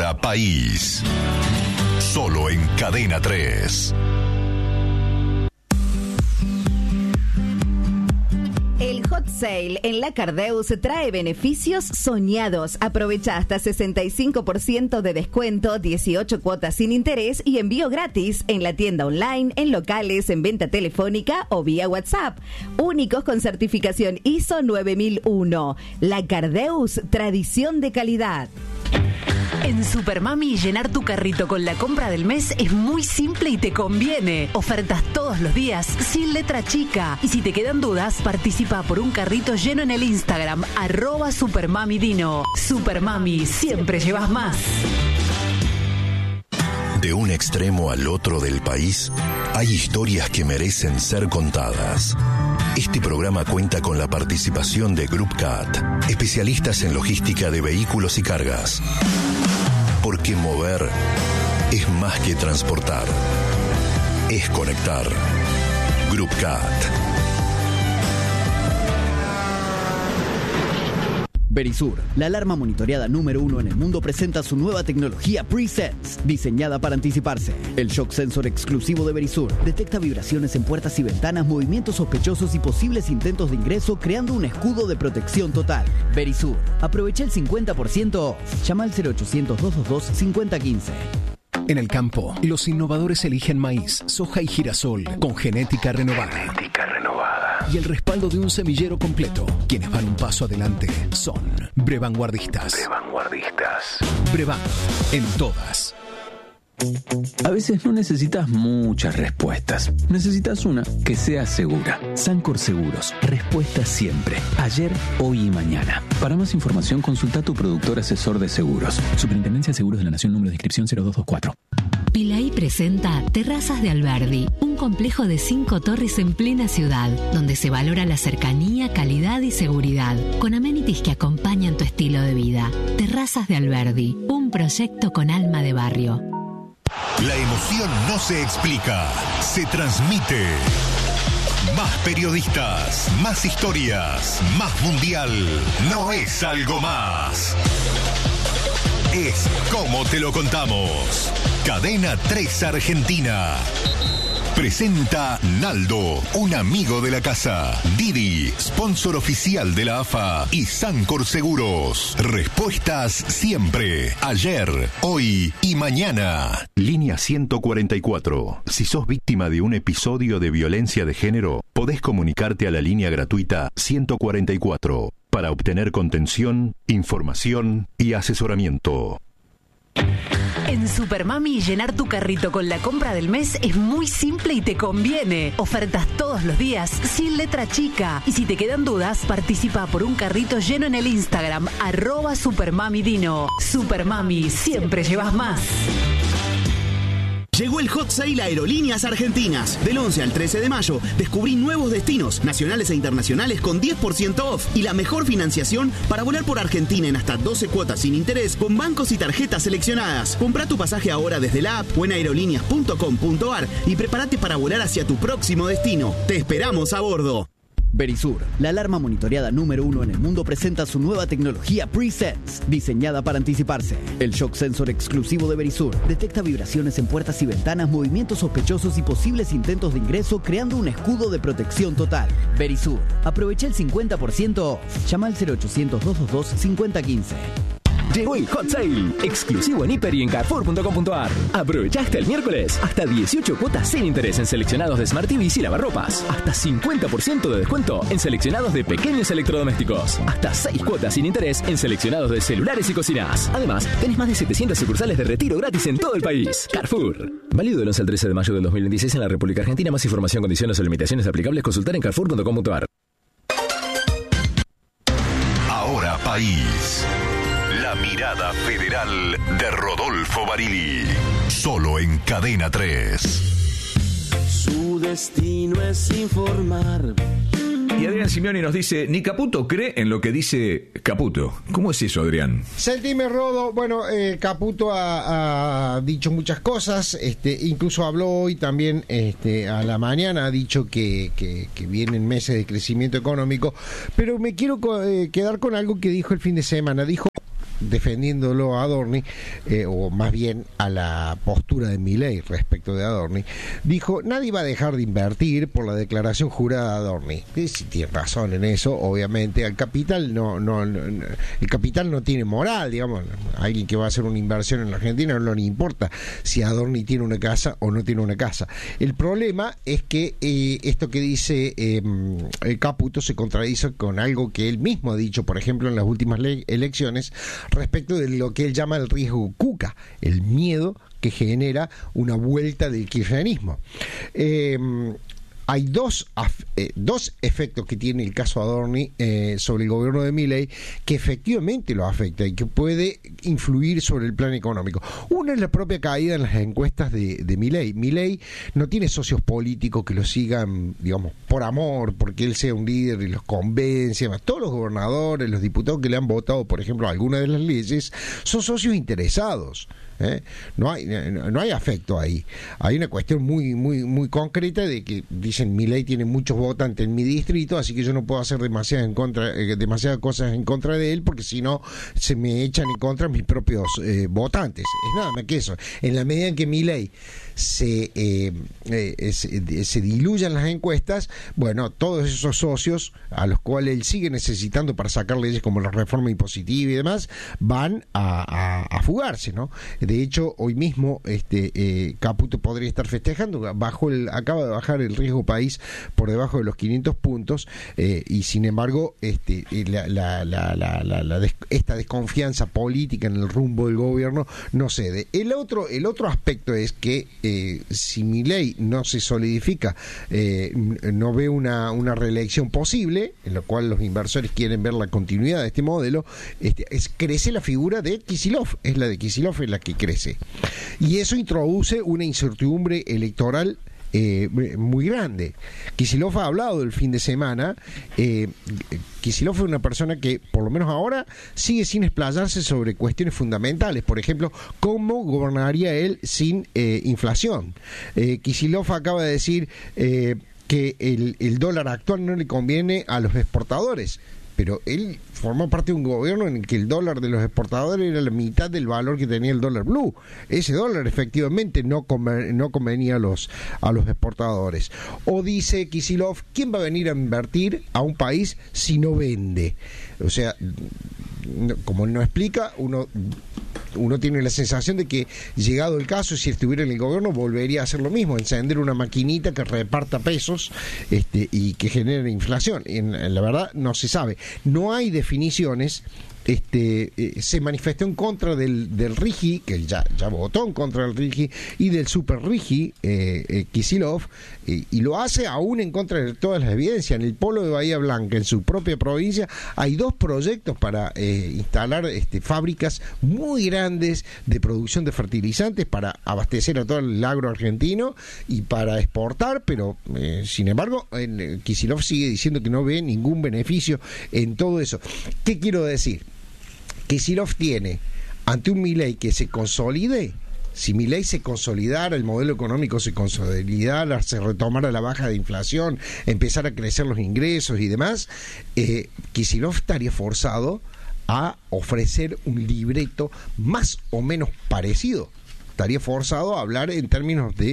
Ahora País. Solo en Cadena 3. El Hot Sale en La Cardeus trae beneficios soñados. Aprovecha hasta 65% de descuento, 18 cuotas sin interés y envío gratis en la tienda online, en locales, en venta telefónica o vía WhatsApp. Únicos con certificación ISO 9001. La Cardeus, tradición de calidad. En Supermami, llenar tu carrito con la compra del mes es muy simple y te conviene. Ofertas todos los días, sin letra chica. Y si te quedan dudas, participa por un carrito lleno en el Instagram, @supermamidino. Supermami, siempre llevas más. De un extremo al otro del país, hay historias que merecen ser contadas. Este programa cuenta con la participación de Group CAT, especialistas en logística de vehículos y cargas. Porque mover es más que transportar, es conectar. Group CAT. Verisur, la alarma monitoreada número 1 en el mundo, presenta su nueva tecnología Pre-Sense, diseñada para anticiparse. El shock sensor exclusivo de Verisur detecta vibraciones en puertas y ventanas, movimientos sospechosos y posibles intentos de ingreso, creando un escudo de protección total. Verisur, aprovecha el 50% off. Llama al 0800-222-5015. En el campo, los innovadores eligen maíz, soja y girasol con genética renovada. Y el respaldo de un semillero completo. Quienes van un paso adelante son Brevanguardistas. Brevan, en todas. A veces no necesitas muchas respuestas. Necesitas una que sea segura. Sancor Seguros. Respuesta siempre. Ayer, hoy y mañana. Para más información, consulta a tu productor asesor de seguros. Superintendencia de Seguros de la Nación, número de inscripción 0224. Pilaí presenta Terrazas de Alberdi, un complejo de 5 torres en plena ciudad, donde se valora la cercanía, calidad y seguridad, con amenities que acompañan tu estilo de vida. Terrazas de Alberdi, un proyecto con alma de barrio. La emoción no se explica, se transmite. Más periodistas, más historias, más mundial. No es algo más. Es como te lo contamos. Cadena 3 Argentina. Presenta Naldo, un amigo de la casa. Didi, sponsor oficial de la AFA. Y Sancor Seguros. Respuestas siempre. Ayer, hoy y mañana. Línea 144. Si sos víctima de un episodio de violencia de género, podés comunicarte a la línea gratuita 144 para obtener contención, información y asesoramiento. En Supermami, llenar tu carrito con la compra del mes es muy simple y te conviene. Ofertas todos los días, sin letra chica. Y si te quedan dudas, participa por un carrito lleno en el Instagram, @supermamidino. Supermami, siempre llevas más. Llegó el Hot Sale Aerolíneas Argentinas. Del 11 al 13 de mayo, descubrí nuevos destinos, nacionales e internacionales con 10% off y la mejor financiación para volar por Argentina en hasta 12 cuotas sin interés con bancos y tarjetas seleccionadas. Comprá tu pasaje ahora desde la app o en aerolíneas.com.ar y prepárate para volar hacia tu próximo destino. Te esperamos a bordo. Verisur, la alarma monitoreada número 1 en el mundo, presenta su nueva tecnología Pre-Sense, diseñada para anticiparse. El shock sensor exclusivo de Verisur detecta vibraciones en puertas y ventanas, movimientos sospechosos y posibles intentos de ingreso, creando un escudo de protección total. Verisur, aprovecha el 50% off. Llama al 0800-222-5015. Llegó el Hot Sale, exclusivo en Hiper y en Carrefour.com.ar. Aprovecha hasta el miércoles, hasta 18 cuotas sin interés en seleccionados de Smart TVs y lavarropas. Hasta 50% de descuento en seleccionados de pequeños electrodomésticos. Hasta 6 cuotas sin interés en seleccionados de celulares y cocinas. Además, tenés más de 700 sucursales de retiro gratis en todo el país. Carrefour. Válido del 11 al 13 de mayo del 2026 en la República Argentina. Más información, condiciones o limitaciones aplicables, consultar en Carrefour.com.ar. Ahora País. La mirada federal de Rodolfo Barili. Solo en Cadena 3. Su destino es informar. Y Adrián Simeoni nos dice, ni Caputo cree en lo que dice Caputo. ¿Cómo es eso, Adrián? Sentime, Rodo. Bueno, Caputo ha dicho muchas cosas, incluso habló hoy también a la mañana, ha dicho que vienen meses de crecimiento económico, pero me quiero quedar con algo que dijo el fin de semana. Dijo, defendiéndolo a Adorni, o más bien a la postura de Milei respecto de Adorni, dijo: nadie va a dejar de invertir por la declaración jurada de Adorni. Y si tiene razón en eso, obviamente. El capital el capital no tiene moral, digamos. Alguien que va a hacer una inversión en la Argentina no le importa si Adorni tiene una casa o no tiene una casa. El problema es que esto que dice Caputo se contradice con algo que él mismo ha dicho, por ejemplo, en las últimas elecciones, respecto de lo que él llama el riesgo Cuca, el miedo que genera una vuelta del kirchnerismo. Hay dos efectos que tiene el caso Adorni sobre el gobierno de Milei, que efectivamente lo afecta y que puede influir sobre el plan económico. Una es la propia caída en las encuestas de Milei. Milei no tiene socios políticos que lo sigan, digamos, por amor, porque él sea un líder y los convence. Todos los gobernadores, los diputados que le han votado, por ejemplo, algunas de las leyes, son socios interesados. No hay afecto ahí. Hay una cuestión muy concreta de que dicen: Milei tiene muchos votantes en mi distrito, así que yo no puedo hacer demasiadas cosas en contra de él, porque si no se me echan en contra mis propios votantes. Es nada más que eso. En la medida en que Milei se diluyan las encuestas, bueno, todos esos socios a los cuales él sigue necesitando para sacar leyes como la reforma impositiva y demás, van a fugarse, ¿no? De hecho, hoy mismo Caputo podría estar festejando. Acaba de bajar el riesgo país por debajo de los 500 puntos, y sin embargo esta desconfianza política en el rumbo del gobierno no cede. El otro aspecto es que si Milei no se solidifica, no ve una reelección posible, en lo cual los inversores quieren ver la continuidad de este modelo, crece la figura de Kicillof. Es la de Kicillof en la que crece, y eso introduce una incertidumbre electoral muy grande. Kicillof ha hablado el fin de semana. Kicillof es una persona que, por lo menos ahora, sigue sin explayarse sobre cuestiones fundamentales. Por ejemplo, ¿cómo gobernaría él sin inflación? Kicillof acaba de decir que el dólar actual no le conviene a los exportadores, pero él formó parte de un gobierno en el que el dólar de los exportadores era la mitad del valor que tenía el dólar blue. Ese dólar efectivamente no convenía a los exportadores. O dice Kicillof: ¿quién va a venir a invertir a un país si no vende? O sea, como él no explica, uno tiene la sensación de que, llegado el caso, si estuviera en el gobierno, volvería a hacer lo mismo: encender una maquinita que reparta pesos y que genere inflación. La verdad, no se sabe. No hay definiciones. Se manifestó en contra del RIGI, que ya votó en contra del RIGI, y del Super RIGI, Kicillof, y lo hace aún en contra de todas las evidencias. En el polo de Bahía Blanca, en su propia provincia, hay 2 proyectos para instalar fábricas muy grandes de producción de fertilizantes para abastecer a todo el agro argentino y para exportar, pero sin embargo Kicillof sigue diciendo que no ve ningún beneficio en todo eso. ¿Qué quiero decir? Kicillof tiene ante un Milei que se consolide. Si Milei se consolidara, el modelo económico se consolidara, se retomara la baja de inflación, empezara a crecer los ingresos y demás, Kicillof estaría forzado a ofrecer un libreto más o menos parecido. Estaría forzado a hablar en términos de